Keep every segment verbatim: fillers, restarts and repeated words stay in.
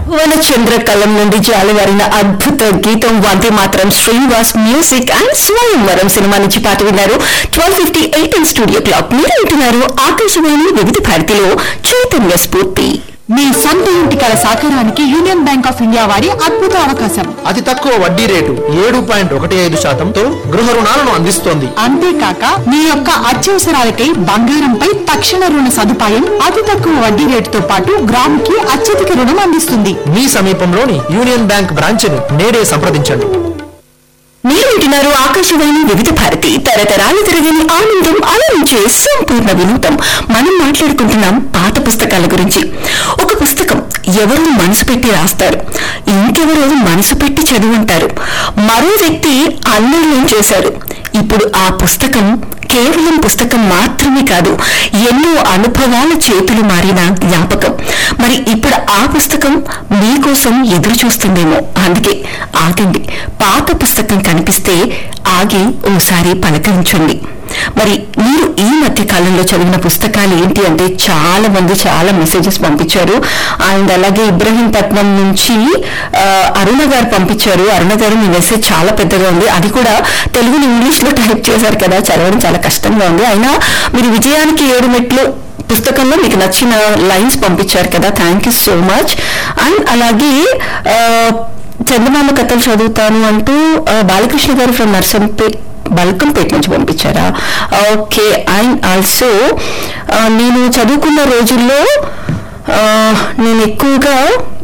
వనచంద్ర కలం నుండి జాలువారిన అద్భుత గీతం వందే మాత్రం శ్రీనివాస్ మ్యూజిక్ అండ్ స్వయంవరం సినిమా నుంచి పాట విన్నారు. Twelve fifty eight studio clock మీరు వింటున్నారు ఆకాశవాణి వివిధ భారతిలో చైతన్య స్ఫూర్తి. మీ సొంత ఇంటి కల సాకారానికి యూనియన్ బ్యాంక్ ఆఫ్ ఇండియా వారి అద్భుత అవకాశం. అతి తక్కువ వడ్డీ రేటు ఏడు పాయింట్ ఒకటి ఐదు శాతంతో గృహ రుణాలను అందిస్తోంది. అంతేకాక మీ యొక్క అత్యవసరాలకై బంగారంపై తక్షణ రుణ సదుపాయం అతి తక్కువ వడ్డీ రేటుతో పాటు గ్రాముకి అత్యధిక రుణం అందిస్తుంది. మీ సమీపంలోని యూనియన్ బ్యాంక్ బ్రాంచ్ ని నేడే సంప్రదించండి. మీరు వింటున్నారు ఆకాశవాణి వివిధ భారతి తరతరాలు తిరగని ఆనందం అలరించే సంపూర్ణ వినూతం. మనం మాట్లాడుకుంటున్నాం పాత పుస్తకాల గురించి. ఒక పుస్తకం ఎవరు మనసు పెట్టి రాస్తారు, ఇంకెవరు మనసు పెట్టి చదువుంటారు, మరో వ్యక్తి అన్వయం చేశారు. ఇప్పుడు ఆ పుస్తకం కేవలం పుస్తకం మాత్రమే కాదు, ఎన్నో అనుభవాల చేతులు మారిన జ్ఞాపకం. మరి ఇప్పుడు ఆ పుస్తకం మీకోసం ఎదురు చూస్తుందేమో. అందుకే ఆగండి, పాత పుస్తకం కనిపిస్తే ఆగి ఓసారి పలకరించండి. మరి మీరు ఈ మధ్య కాలంలో చదివిన పుస్తకాలు ఏంటి అంటే చాలా మంది చాలా మెసేజెస్ పంపించారు. అండ్ అలాగే ఇబ్రహీంపట్నం నుంచి అరుణ గారు పంపించారు. అరుణ గారు మీ మెసేజ్ చాలా పెద్దగా ఉంది, అది కూడా తెలుగుని ఇంగ్లీష్ లో టైప్ చేశారు కదా, చదవడం చాలా కష్టంగా ఉంది. అయినా మీరు విజయానికి ఏడు మెట్లు పుస్తకంలో మీకు నచ్చిన లైన్స్ పంపించారు కదా, thank you so much. And అలాగే చందమామ కథలు చదువుతాను అంటూ బాలకృష్ణ గారు ఫ్రమ్ నర్సంపేట్ బల్కంపేట నుంచి పంపించారా? ఓకే. అండ్ ఆల్సో నేను చదువుకున్న రోజుల్లో నేను ఎక్కువగా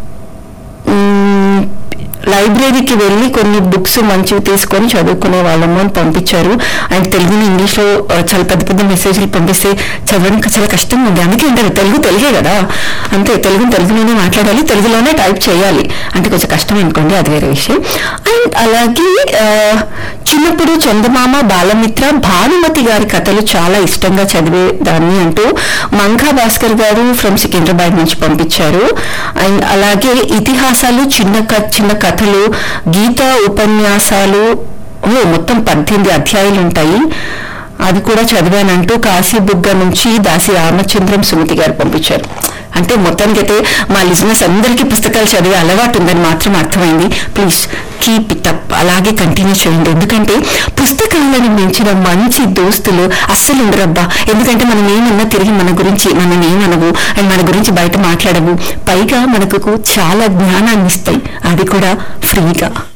లైబ్రరీకి వెళ్ళి కొన్ని బుక్స్ మంచివి తీసుకొని చదువుకునే వాళ్ళము అని పంపించారు. అండ్ తెలుగుని ఇంగ్లీష్లో చాలా పెద్ద పెద్ద మెసేజ్లు పంపిస్తే చదవడం చాలా కష్టంగా ఉంది. అందుకే అంటారు తెలుగు తెలుగే కదా, అంతే, తెలుగుని తెలుగులోనే మాట్లాడాలి, తెలుగులోనే టైప్ చేయాలి అంటే కొంచెం కష్టం అనుకోండి, అది వేరే విషయం. అండ్ అలాగే చిన్నప్పుడు చందమామ, బాలమిత్ర, భానుమతి గారి కథలు చాలా ఇష్టంగా చదివేదాన్ని అంటూ మంఘా భాస్కర్ గారు ఫ్రమ్ సికింద్రాబాద్ నుంచి పంపించారు. అండ్ అలాగే ఇతిహాసాలు, చిన్న చిన్న కథలు, గీతా ఉపన్యాసాలు, ఓ మొత్తం పద్దెనిమిది అధ్యాయులు ఉంటాయి, అది కూడా చదివానంటూ కాశీబుగ్గ నుంచి దాసి రామచంద్రం సుమతి గారు పంపించారు. అంటే మొత్తానికైతే మా లిజనర్స్ అందరికీ పుస్తకాలు చదివే అలవాటు ఉందని మాత్రం అర్థమైంది. ప్లీజ్ కీప్ ఇట్ అప్, అలాగే కంటిన్యూ చేయండి. ఎందుకంటే పుస్తకాలను మించిన మంచి దోస్తులు అస్సలు ఉండరబ్బా. ఎందుకంటే మనం ఏమన్నా తిరిగి మన గురించి మనం ఏమనవు అండ్ మన గురించి బయట మాట్లాడవు, పైగా మనకు చాలా జ్ఞానాన్ని ఇస్తాయి, అది కూడా ఫ్రీగా.